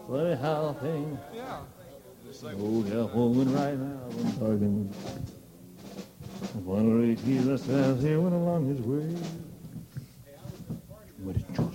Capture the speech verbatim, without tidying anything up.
Funny how things. Yeah. Oh, yeah, woman right now, I'm talking. One of the keys that stands here went along his way. But it's just